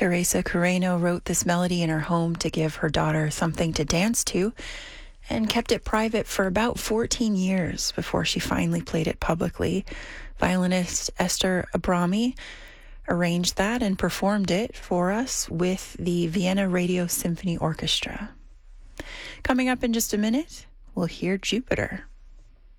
Teresa Carreno wrote this melody in her home to give her daughter something to dance to and kept it private for about 14 years before she finally played it publicly. Violinist Esther Abrami arranged that and performed it for us with the Vienna Radio Symphony Orchestra. Coming up in just a minute, we'll hear Jupiter.